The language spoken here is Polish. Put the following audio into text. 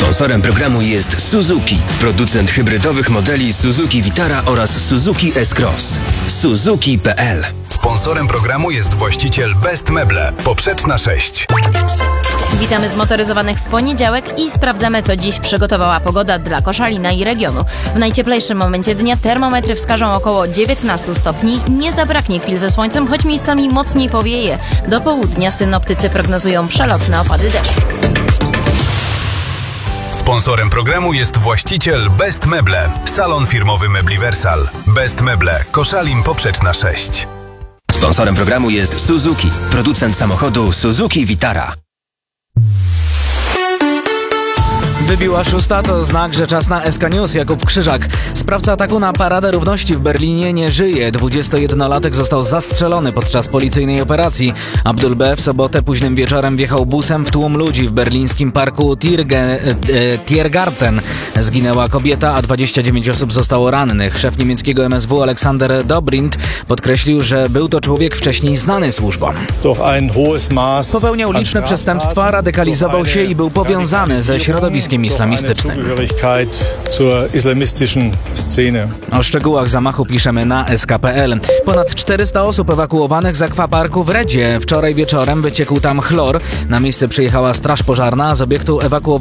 Sponsorem programu jest Suzuki, producent hybrydowych modeli Suzuki Vitara oraz Suzuki S-Cross. Suzuki.pl. Sponsorem programu jest właściciel Best Meble, Poprzeczna 6. Witamy zmotoryzowanych w poniedziałek i sprawdzamy, co dziś przygotowała pogoda dla Koszalina i regionu. W najcieplejszym momencie dnia termometry wskażą około 19 stopni. Nie zabraknie chwil ze słońcem, choć miejscami mocniej powieje. Do południa synoptycy prognozują przelotne opady deszczu. Sponsorem programu jest właściciel Best Meble, salon firmowy mebli Versal. Best Meble, Koszalin, Poprzeczna 6. Sponsorem programu jest Suzuki, producent samochodu Suzuki Vitara. Wybiła 6, to znak, że czas na SK News. Jakub Krzyżak. Sprawca ataku na Paradę Równości w Berlinie nie żyje. 21-latek został zastrzelony podczas policyjnej operacji. Abdul B. w sobotę późnym wieczorem wjechał busem w tłum ludzi w berlińskim parku Tiergarten. Zginęła kobieta, a 29 osób zostało rannych. Szef niemieckiego MSW Aleksander Dobrindt podkreślił, że był to człowiek wcześniej znany służbom. Popełniał liczne przestępstwa, radykalizował się i był powiązany ze środowiskiem islamistycznym. O szczegółach zamachu piszemy na sk.pl. Ponad 400 osób ewakuowanych z akwaparku w Redzie. Wczoraj wieczorem wyciekł tam chlor. Na miejsce przyjechała straż pożarna, a z obiektu ewakuowano